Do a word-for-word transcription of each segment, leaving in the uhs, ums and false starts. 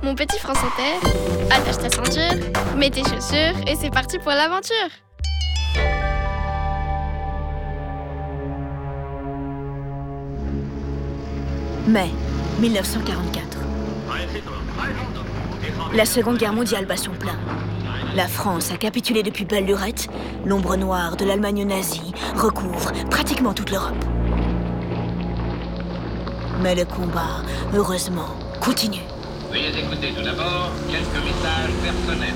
Mon petit France Inter, attache ta ceinture, mets tes chaussures et c'est parti pour l'aventure. Mai mille neuf cent quarante-quatre. La Seconde Guerre mondiale bat son plein. La France a capitulé depuis belle lurette. L'ombre noire de l'Allemagne nazie recouvre pratiquement toute l'Europe. Mais le combat, heureusement, continue. Veuillez écouter tout d'abord quelques messages personnels.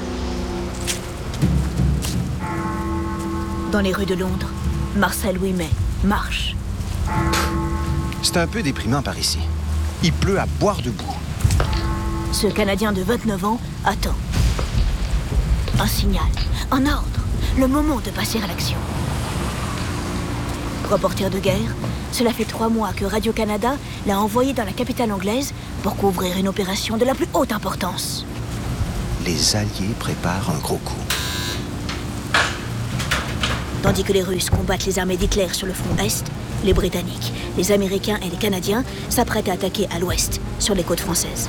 Dans les rues de Londres, Marcel Ouimet marche. C'est un peu déprimant par ici. Il pleut à boire debout. Ce Canadien de vingt-neuf ans attend. Un signal, un ordre, le moment de passer à l'action. Reporter de guerre, cela fait trois mois que Radio-Canada l'a envoyé dans la capitale anglaise pour couvrir une opération de la plus haute importance. Les Alliés préparent un gros coup. Tandis que les Russes combattent les armées d'Hitler sur le front Est, les Britanniques, les Américains et les Canadiens s'apprêtent à attaquer à l'Ouest, sur les côtes françaises.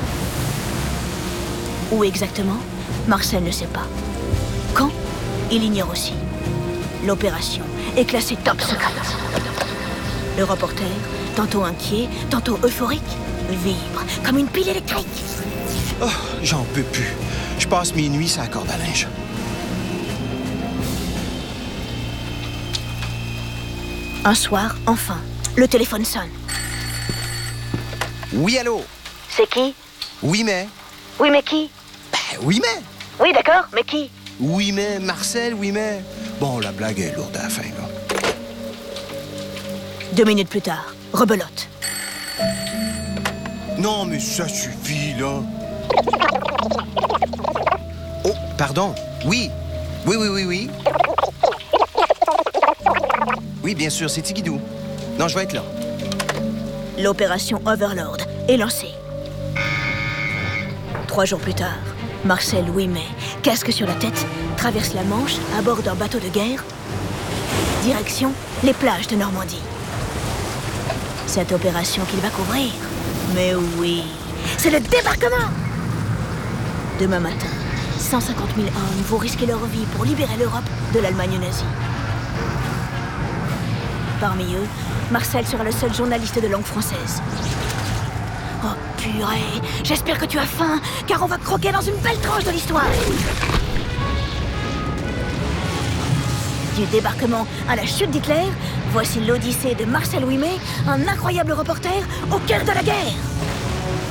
Où exactement? Marcel ne sait pas. Quand? Il ignore aussi. L'opération est classée top secret. Le reporter, tantôt inquiet, tantôt euphorique, vibre comme une pile électrique. Oh, j'en peux plus. Je passe mes nuits sur la corde à linge. Un soir, enfin, le téléphone sonne. Oui, allô? C'est qui? Oui, mais... Oui, mais qui? Ben, oui, mais... Oui, d'accord, mais qui? Oui, mais... Marcel, oui, mais... Bon, la blague est lourde à la fin, là. Deux minutes plus tard, rebelote. Non, mais ça suffit, là. Oh, pardon. Oui. Oui, oui, oui, oui. Oui, bien sûr, c'est Tigidou. Non, je vais être là. L'opération Overlord est lancée. Trois jours plus tard, Marcel Ouimet, casque sur la tête, traverse la Manche à bord d'un bateau de guerre. Direction les plages de Normandie. Cette opération qu'il va couvrir. Mais oui, c'est le débarquement! Demain matin, cent cinquante mille hommes vont risquer leur vie pour libérer l'Europe de l'Allemagne nazie. Parmi eux, Marcel sera le seul journaliste de langue française. Oh purée, j'espère que tu as faim, car on va croquer dans une belle tranche de l'histoire. Du débarquement à la chute d'Hitler, voici l'odyssée de Marcel Ouimet, un incroyable reporter au cœur de la guerre.